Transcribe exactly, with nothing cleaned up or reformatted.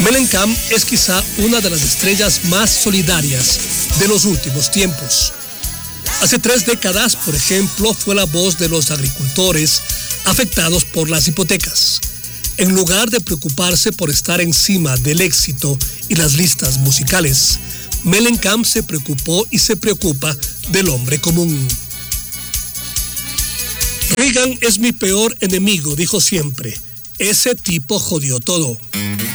Mellencamp es quizá una de las estrellas más solidarias de los últimos tiempos. Hace tres décadas, por ejemplo, fue la voz de los agricultores afectados por las hipotecas. En lugar de preocuparse por estar encima del éxito y las listas musicales, Mellencamp se preocupó y se preocupa del hombre común. Reagan es mi peor enemigo, dijo siempre. Ese tipo jodió todo.